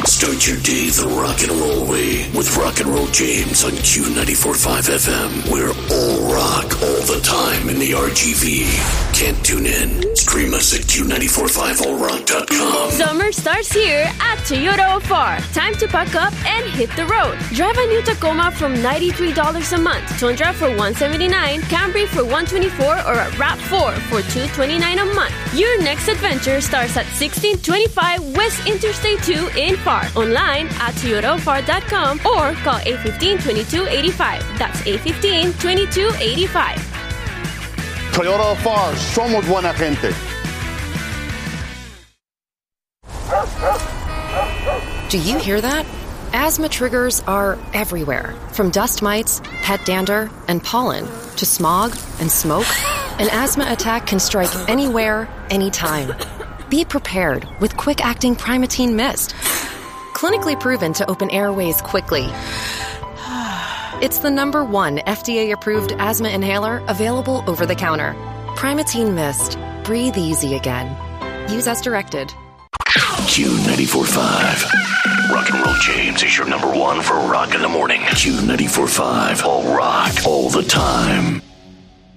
Start your day the rock and roll way with Rock and Roll James on Q94.5 FM. We're all rock all the time in the RGV. Can't tune in? Stream us at Q945allrock.com. Summer starts here at Toyota Afar. Time to pack up and hit the road. Drive a new Tacoma from $93 a month, Tundra for $179, Camry for $124, or a RAV4 for $229 a month. Your next adventure starts at 1625 West Interstate 2 in FAR. Online at ToyotaFAR.com or call 815-2285. That's 815-2285. Toyota FAR, somos buena gente. Do you hear that? Asthma triggers are everywhere, from dust mites, pet dander, and pollen, to smog and smoke. An asthma attack can strike anywhere, anytime. Be prepared with quick-acting Primatene Mist. Clinically proven to open airways quickly. It's the #1 FDA-approved asthma inhaler available over the counter. Primatene Mist. Breathe easy again. Use as directed. Q94.5. Rock and Roll James is your #1 for rock in the morning. Q94.5. All rock all the time.